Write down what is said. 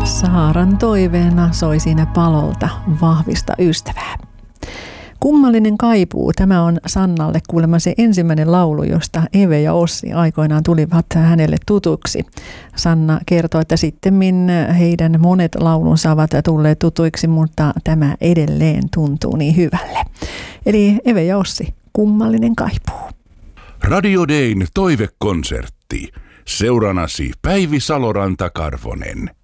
Saaran toiveena soi siinä palolta vahvista ystävää. Kummallinen kaipuu. Tämä on Sannalle kuulemma se ensimmäinen laulu, josta Eve ja Ossi aikoinaan tulivat hänelle tutuksi. Sanna kertoo, että sittemmin heidän monet laulunsa ovat tulleet tutuiksi, mutta tämä edelleen tuntuu niin hyvälle. Eli Eve ja Ossi, Kummallinen kaipuu. Radio Dayn toivekonsertti. Seuranasi Päivi Saloranta-Karvonen.